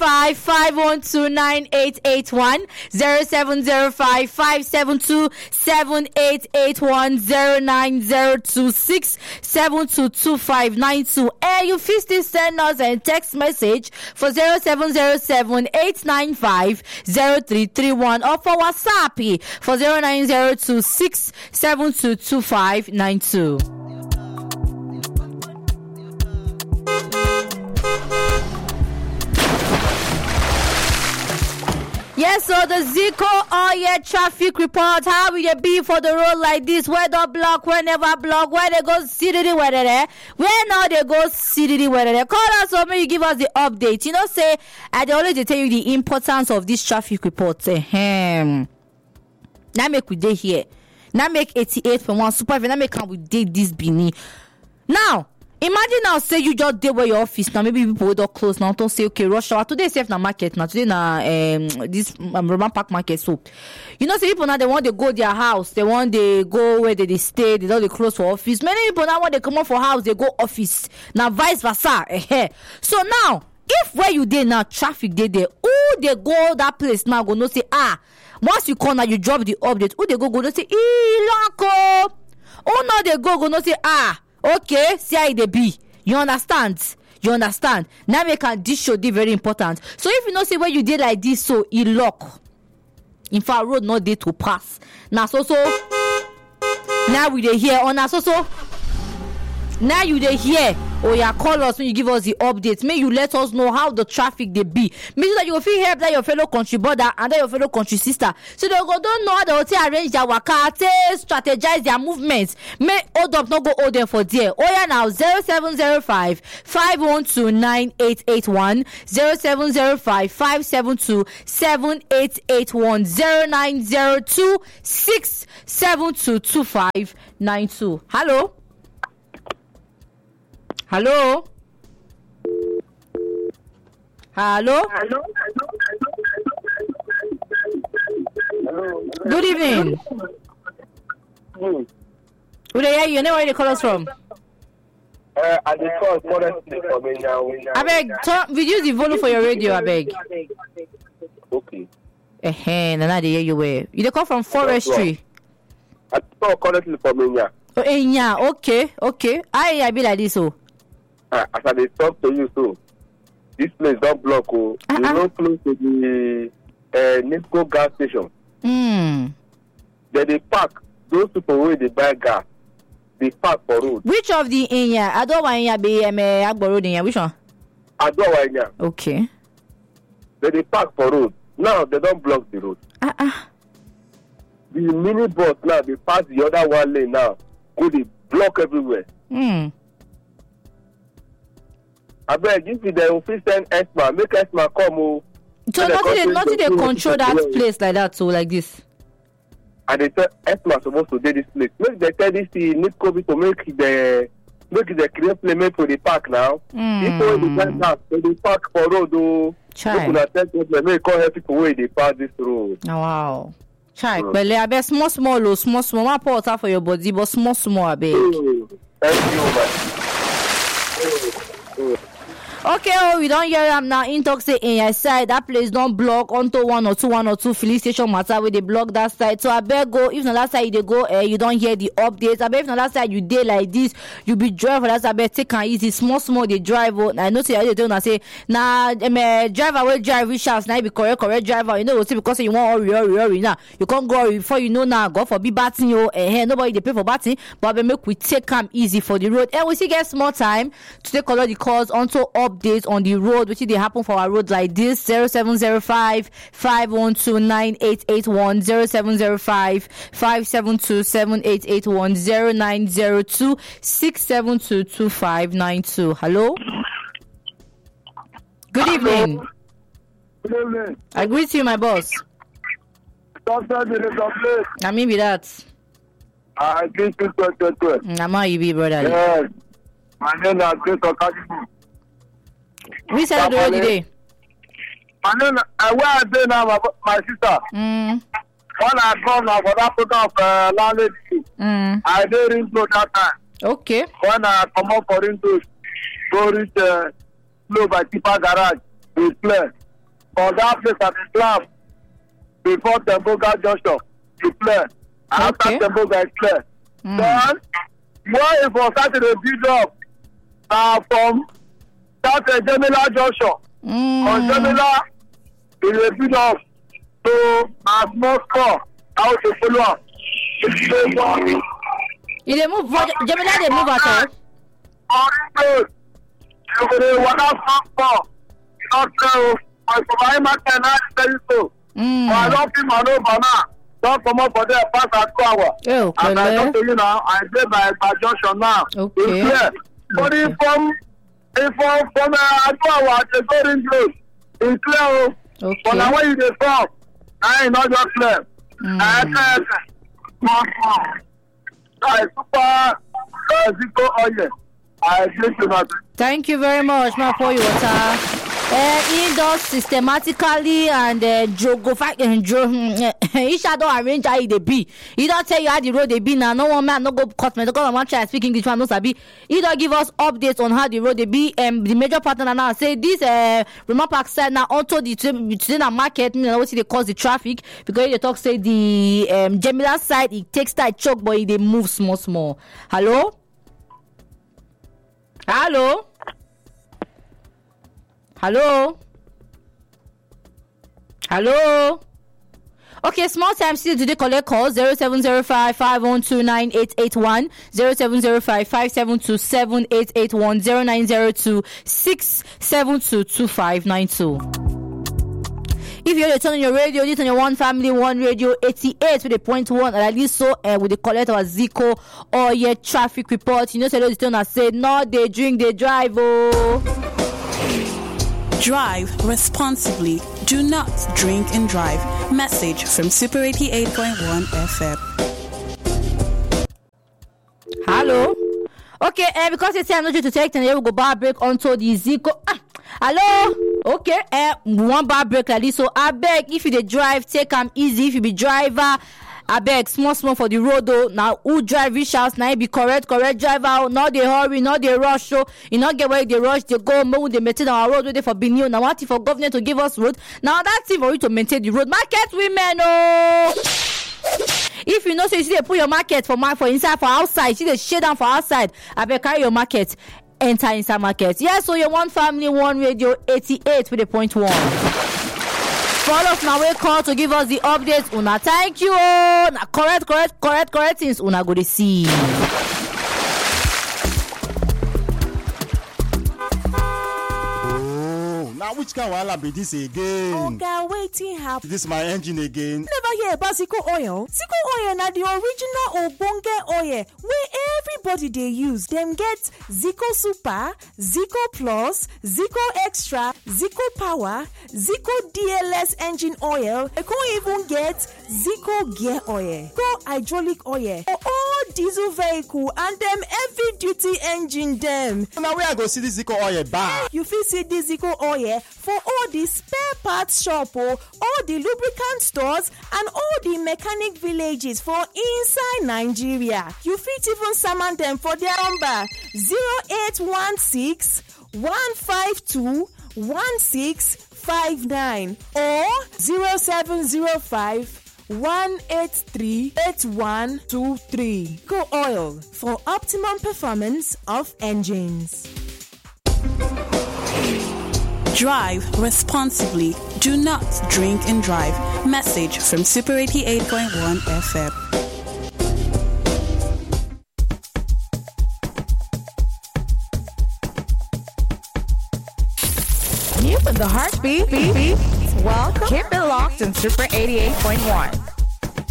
0705-512-9881, 0705-572-7881, 09026-722592. And you feel still send us a text message for 0707-895-0331 or for WhatsApp for 0902-672-2592. Yes, so the Zico oil traffic report. How will it be for the road like this? Where the block, where never block, where they go CDD, where they there? Where now they go CDD, where they there? Call us or maybe give us the update. You know, say, I always tell you the importance of this traffic report. Now make we day here. Now make 88.1 super. Now make we day this Bini. Now, imagine now, say you just dey where your office now. Maybe people don't close now. Don't say okay, rush hour. Today safe na market now. Today na this Roman Park market. So, you know, say people now they want to go their house. They want to go where they stay. They don't close for office. Many people now when they come out for house, they go office. Now vice versa. So now, if where you dey now traffic dey there, who they go that place now go no say once you call now you drop the update. Who they go no say loco. Oh no they go no say okay, see how they be. You understand? Now make this show dey very important. So if you know say where you did like this, so you lock. In fact, road not dey to pass. Now so now we dey here on so. Now you dey here. Oh yeah, call us when you give us the updates. May you let us know how the traffic they be. Means that you will feel help that your fellow country brother and that your fellow country sister. So they go don't know how they will arrange their waka, strategize their movements. May hold up, not go hold them for dear. Oh yeah, now 0705-512-9881, 0705-572-7881, 0902-672-2592. Hello. Hello. Good evening. Who they hear you? You know where they call us from? I just call honestly for me now. I beg, reduce the volume for your radio, I beg. Okay. Now they hear you where? You they call from forestry. I call honestly for me now. Oh, yeah, okay. I be like this, so. As I talk to you, so this place don't block. You know, close to the Nisco gas station. Then they park. Those people where they buy gas, they park for road. Which of the Inya? I don't want Inya be Agbo Road Inya. Which one? I don't want Inya. Okay. Then they park for road. Now they don't block the road. The mini bus now they pass the other one lane now. Go they block everywhere. I beg if the office send ESMA, make ESMA come. So nothing they control that place like that, so like this. And they tell ESMA supposed to do this place. Make they tell this Nisco to make the clear play made for the park now. People in the house, so they park for road. People are telling them may call people where they pass this road. Oh, wow. Chai, but I bet small. My pot for your body, but small, I beg. Thank you, man. Okay, we don't hear them now. Intoxic in your side. That place don't block onto one or two filling station matter where they block that side. So I better go. If not that side they go, you don't hear the updates. I bet if not that side you day like this, you be drive for that side. I bet take and easy, small they drive. I know say I don't say driver will drive which house now be correct driver. You know see because you want hurry now. You can't go before you know now. Go for be batting you. Nobody they pay for batting, but I make we take them easy for the road. And we still get more time to take all the calls onto updates on the road, which they happen for our road like this. 0705-512-9881, 0705-572-7881, 0902-672-2592. Hello. Good evening. Good evening. I greet you, my boss. I mean be that. I greet you, 2012. I'm how you be, brother. Yes. My name is Chris Okajibu. We said the road today. My name is where I say now, my sister. When I come now for that program of landlady, I did ring road that time. Okay. When I come up for ring road, go reach slow by Tipa Garage, we play. for that place at the club before Temboga Junction to clear. After Temboga is clear. Then, where it was started a build up from that Jamila Junction. On Jamila, it is a build up to a small score out to follow up. If they move, Jamila, they move at all. You go to one out for not so. I don't think I know Bana. Don't come up for there past at 2 hours. And I don't tell you now, I did my junction now. Okay. But if from 2 hours, the golden close. It's clear. Okay. But now when you get from, I ain't not just clear. I super Zico oil. I drink to nothing. Thank you very much, man, for your water. He does systematically and he shall don't arrange how they be. He don't tell you how the road they be now. No one man no go cut me. Because I want to try speaking English, no sabi. He don't give us updates on how the road they be. The major partner now say this Roma Park side now onto the today market. What they cause the traffic because they talk say the Jamila side it takes that choke but they move small. Hello. Hello. Hello. Hello. Okay, small time still today collect calls 0705 5129881 0705 5727881 0902 672 2592. If you're turning your radio, this on your One Family One Radio 88 with a .1 and at least so with the collect our Zico or your traffic report. You know, so those that say no, they drink, they drive. Oh. Drive responsibly. Do not drink and drive. Message from Super 88.1 FM. Hello. Okay, because it's time not to take, then we will go bar break onto the Zico. Hello. Okay, one bar break like this. So I beg if you dey drive, take them easy. If you be driver, I beg small for the road though. Now who drive reach house now be correct driver. Not they hurry, not they rush. So you not get where they rush, they go. Move they maintain our road where they for Benin. Now what if for government to give us road? Now that's it for you to maintain the road. Market women, oh. If you know so you see they put your market for inside for outside, you see they shade down for outside. I beg carry your market. Enter inside market. Yes, so your One Family One Radio 88 with a .1. Follow us now. We call to give us the updates. Una thank you. Now correct things. Una go to see. Now which kind of wahala be this again? Oga, waiting happen. This my engine again. Never hear about Zico oil. Zico oil na the original ogbonge oil where everybody they use. Them get Zico Super, Zico Plus, Zico Extra, Zico Power, Zico DLS engine oil. They can even get Zico gear oil, Zico hydraulic oil for all diesel vehicle and them heavy duty engine them. Now where I go see this Zico oil bar? You feel see this Zico oil for all the spare parts shop, all the lubricant stores and all the mechanic villages for inside Nigeria. You fit even summon them for their number 0816 152 1659 or 0705 183 8123. Go Oil for optimum performance of engines. Drive responsibly. Do not drink and drive. Message from Super 88.1 FM. New in the heartbeat. Welcome. Keep it locked in Super 88.1.